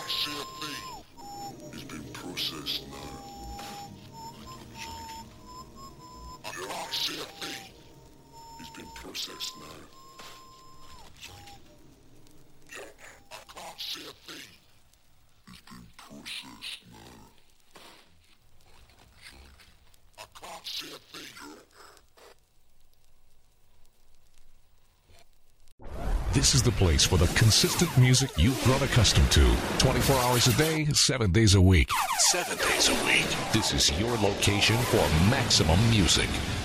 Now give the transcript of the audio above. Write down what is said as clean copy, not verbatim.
see a thing. It's been processed now. I can't see a thing. It's been processed now. I can't see a thing. It's been processed now. I can't see a thing. This is the place for the consistent music you've grown accustomed to. 24 hours a day, 7 days a week. 7 days a week. This is your location for maximum music.